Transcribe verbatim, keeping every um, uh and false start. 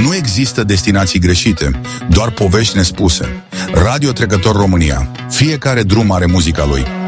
Nu există destinații greșite, doar povești nespuse. Radio Trecător România. Fiecare drum are muzica lui.